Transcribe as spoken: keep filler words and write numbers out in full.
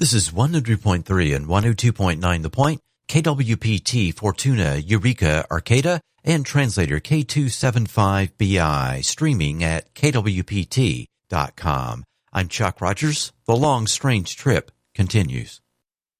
This is one oh three point three and one oh two point nine The Point, K W P T, Fortuna, Eureka, Arcata, and translator K two seventy-five B I, streaming at K W P T dot com. I'm Chuck Rogers. The long, strange trip continues.